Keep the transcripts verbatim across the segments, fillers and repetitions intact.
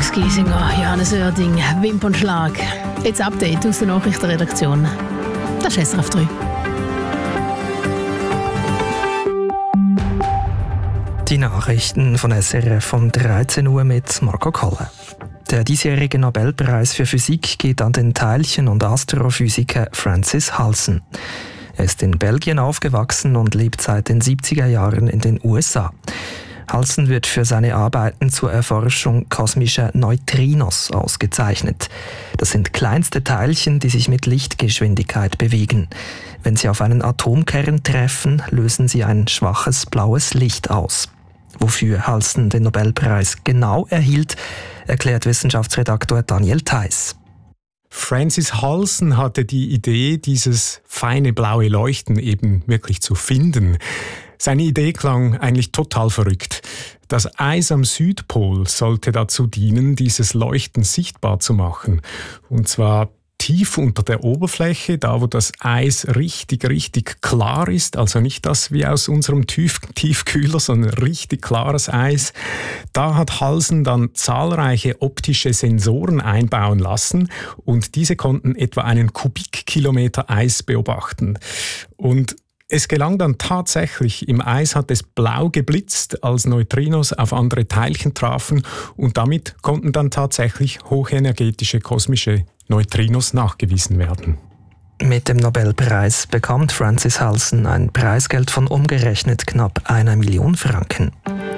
Max Giesinger, Johannes Oerding, Wimpernschlag. Jetzt Update aus der Nachrichtenredaktion. Das ist S R F drei. Die Nachrichten von S R F um dreizehn Uhr mit Marco Kolle. Der diesjährige Nobelpreis für Physik geht an den Teilchen- und Astrophysiker Francis Halsen. Er ist in Belgien aufgewachsen und lebt seit den siebziger Jahren in den U S A. Halsen wird für seine Arbeiten zur Erforschung kosmischer Neutrinos ausgezeichnet. Das sind kleinste Teilchen, die sich mit Lichtgeschwindigkeit bewegen. Wenn sie auf einen Atomkern treffen, lösen sie ein schwaches blaues Licht aus. Wofür Halsen den Nobelpreis genau erhielt, erklärt Wissenschaftsredaktor Daniel Theiss. Francis Halsen hatte die Idee, dieses feine blaue Leuchten eben wirklich zu finden. Seine Idee klang eigentlich total verrückt. Das Eis am Südpol sollte dazu dienen, dieses Leuchten sichtbar zu machen. Und zwar tief unter der Oberfläche, da wo das Eis richtig, richtig klar ist, also nicht das wie aus unserem Tief- Tiefkühler, sondern richtig klares Eis. Da hat Halsen dann zahlreiche optische Sensoren einbauen lassen und diese konnten etwa einen Kubikkilometer Eis beobachten. Und es gelang dann tatsächlich, im Eis hat es blau geblitzt, als Neutrinos auf andere Teilchen trafen und damit konnten dann tatsächlich hochenergetische kosmische Neutrinos nachgewiesen werden. Mit dem Nobelpreis bekommt Francis Halsen ein Preisgeld von umgerechnet knapp einer Million Franken.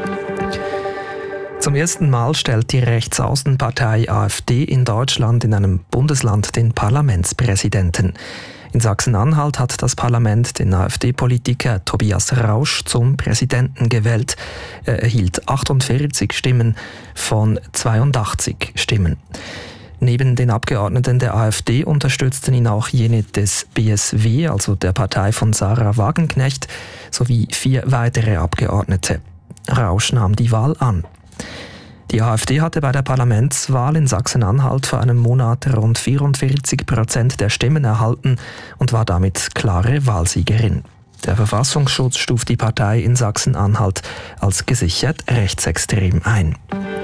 Zum ersten Mal stellt die Rechtsaußenpartei AfD in Deutschland in einem Bundesland den Parlamentspräsidenten. In Sachsen-Anhalt hat das Parlament den AfD-Politiker Tobias Rausch zum Präsidenten gewählt. Er erhielt achtundvierzig Stimmen von zweiundachtzig Stimmen. Neben den Abgeordneten der AfD unterstützten ihn auch jene des B S W, also der Partei von Sarah Wagenknecht, sowie vier weitere Abgeordnete. Rausch nahm die Wahl an. Die AfD hatte bei der Parlamentswahl in Sachsen-Anhalt vor einem Monat rund vierundvierzig Prozent der Stimmen erhalten und war damit klare Wahlsiegerin. Der Verfassungsschutz stuft die Partei in Sachsen-Anhalt als gesichert rechtsextrem ein.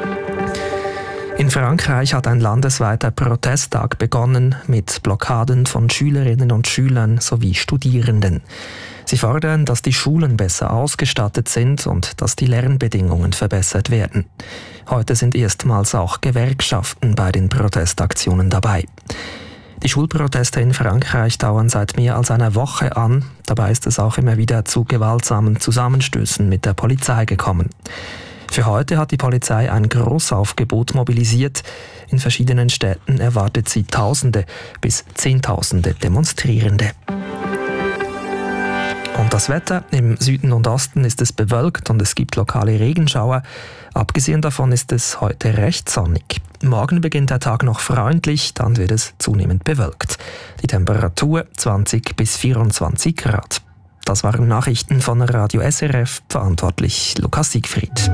In Frankreich hat ein landesweiter Protesttag begonnen mit Blockaden von Schülerinnen und Schülern sowie Studierenden. Sie fordern, dass die Schulen besser ausgestattet sind und dass die Lernbedingungen verbessert werden. Heute sind erstmals auch Gewerkschaften bei den Protestaktionen dabei. Die Schulproteste in Frankreich dauern seit mehr als einer Woche an. Dabei ist es auch immer wieder zu gewaltsamen Zusammenstößen mit der Polizei gekommen. Für heute hat die Polizei ein Großaufgebot mobilisiert. In verschiedenen Städten erwartet sie Tausende bis Zehntausende Demonstrierende. Und das Wetter: Im Süden und Osten ist es bewölkt und es gibt lokale Regenschauer. Abgesehen davon ist es heute recht sonnig. Morgen beginnt der Tag noch freundlich, dann wird es zunehmend bewölkt. Die Temperatur zwanzig bis vierundzwanzig Grad. Das waren Nachrichten von Radio S R F, verantwortlich Lukas Siegfried.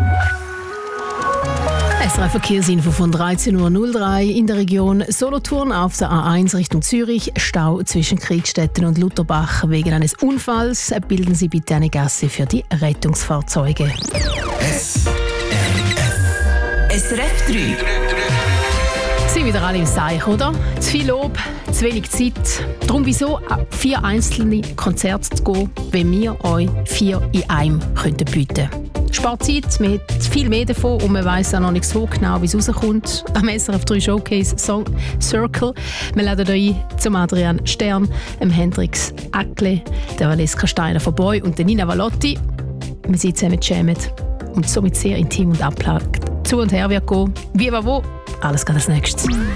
S R F-Verkehrsinfo von dreizehn Uhr null drei in der Region Solothurn auf der A eins Richtung Zürich. Stau zwischen Kriegstetten und Lutherbach wegen eines Unfalls. Bilden Sie bitte eine Gasse für die Rettungsfahrzeuge. S R F. S R F drei. Sind wieder alle im Seich, oder? Zu viel Lob, zu wenig Zeit. Darum wieso an vier einzelne Konzerte zu gehen, wenn wir euch vier in einem könnten bieten. Spart Zeit, man hat viel mehr davon und man weiss auch noch nicht so genau, wie es rauskommt. Am S R F drei Showcase Song Circle. Wir laden euch ein zum Adrian Stern, dem Hendrix Ackle, der Valeska Steiner von Boy und der Nina Valotti. Wir sind zusammen jammen und somit sehr intim und abplagt. Zu und her wird gehen. Wie, wo, alles geht als nächstes.